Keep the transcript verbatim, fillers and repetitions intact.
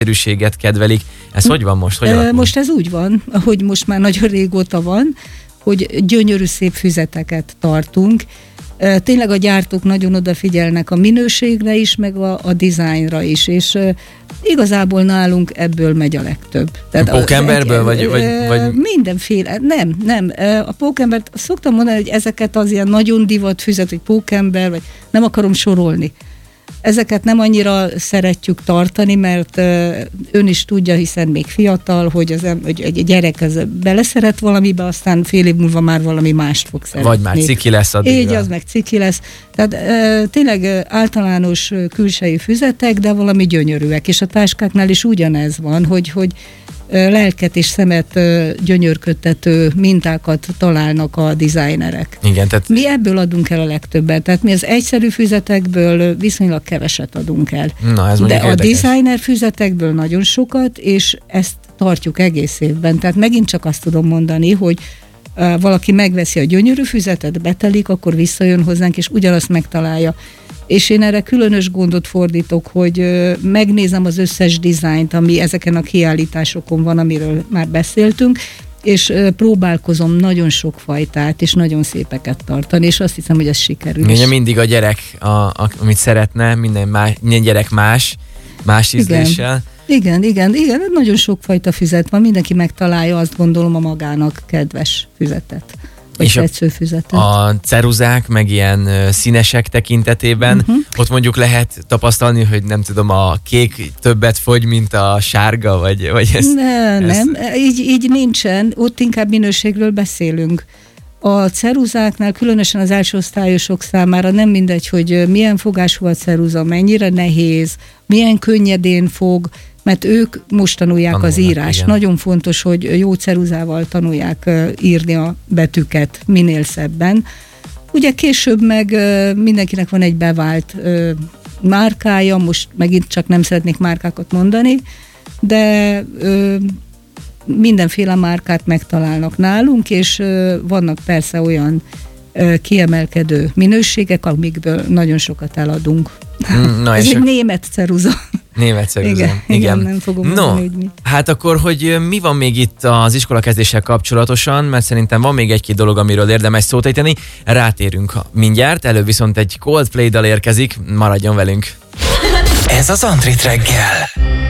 egyszerűséget kedvelik. Ez hogy van most? Hogy alakul? Most ez úgy van, ahogy most már nagyon régóta van, hogy gyönyörű szép füzeteket tartunk. Tényleg a gyártók nagyon odafigyelnek a minőségre is, meg a, a dizájnra is, és igazából nálunk ebből megy a legtöbb. Tehát a pókemberből? Vagy, vagy, vagy... Mindenféle. Nem, nem. A pókembert szoktam mondani, hogy ezeket az ilyen nagyon divat füzet, hogy pókember, vagy nem akarom sorolni. Ezeket nem annyira szeretjük tartani, mert ön is tudja, hiszen még fiatal, hogy, az, hogy egy gyerek ez beleszeret valamibe, aztán fél év múlva már valami mást fog szeretni. Vagy már ciki lesz addigra. Így, az meg ciki lesz. Tehát tényleg általános külsejű füzetek, de valami gyönyörűek. És a táskáknál is ugyanez van, hogy, hogy lelket és szemet gyönyörködtető mintákat találnak a designerek. Igen, tehát... Mi ebből adunk el a legtöbbet, tehát mi az egyszerű füzetekből viszonylag keveset adunk el. Na, ez de érdekes. A designer füzetekből nagyon sokat, és ezt tartjuk egész évben. Tehát megint csak azt tudom mondani, hogy uh, valaki megveszi a gyönyörű füzetet, betelik, akkor visszajön hozzánk, és ugyanazt megtalálja. És én erre különös gondot fordítok, hogy ö, megnézem az összes dizájnt, ami ezeken a kiállításokon van, amiről már beszéltünk, és ö, próbálkozom nagyon sok fajtát, és nagyon szépeket tartani, és azt hiszem, hogy ez sikerül. Ugye mindig a gyerek, a, a, amit szeretne, minden, más, minden gyerek más, más ízléssel. Igen, igen, igen, nagyon sok fajta füzet van, mindenki megtalálja, azt gondolom, a magának kedves füzetet. És a, a ceruzák, meg ilyen uh, színesek tekintetében, uh-huh. ott mondjuk lehet tapasztalni, hogy nem tudom, a kék többet fogy, mint a sárga, vagy, vagy ez... Ne, ez... Nem, így, így nincsen, ott inkább minőségről beszélünk. A ceruzáknál, különösen az első osztályosok számára nem mindegy, hogy milyen fogású a ceruza, mennyire nehéz, milyen könnyedén fog, mert ők most tanulják Tanulnak, az írást. Igen. Nagyon fontos, hogy jó ceruzával tanulják írni a betűket minél szebben. Ugye később meg mindenkinek van egy bevált márkája, most megint csak nem szeretnék márkákat mondani, de mindenféle márkát megtalálnak nálunk, és vannak persze olyan kiemelkedő minőségek, amikből nagyon sokat eladunk. Na, ez és egy a... német ceruza. Német ceruza. Igen, igen. igen, nem fogom no, mondani, hogy mi. Hát akkor, hogy mi van még itt az iskolakezdéssel kapcsolatosan, mert szerintem van még egy-két dolog, amiről érdemes szót ejteni. Rátérünk mindjárt, előbb viszont egy Coldplay dal érkezik, maradjon velünk. Ez az Antrit reggel.